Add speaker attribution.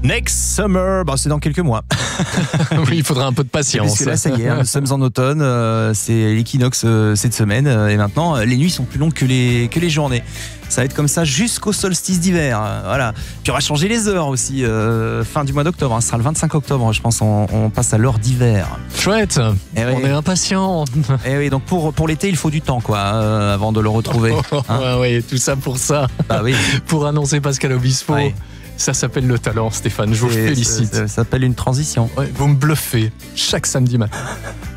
Speaker 1: Next Summer, c'est dans quelques mois.
Speaker 2: Oui, il faudra un peu de patience.
Speaker 1: Parce que là, ça y est, nous sommes en automne, c'est l'équinoxe cette semaine, et maintenant, les nuits sont plus longues que les journées. Ça va être comme ça jusqu'au solstice d'hiver. Voilà. Puis on va changer les heures aussi, fin du mois d'octobre. Ce sera le 25 octobre, je pense, on passe à l'heure d'hiver.
Speaker 2: Chouette,
Speaker 1: Et
Speaker 2: on est impatients.
Speaker 1: Et oui, donc pour l'été, il faut du temps, quoi, avant de le retrouver.
Speaker 2: Oui, tout ça pour ça.
Speaker 1: Bah oui.
Speaker 2: Pour annoncer Pascal Obispo.
Speaker 1: Ouais.
Speaker 2: Ça s'appelle le talent, Stéphane. Je vous félicite.
Speaker 1: Ça s'appelle une transition.
Speaker 2: Ouais, vous me bluffez chaque samedi matin.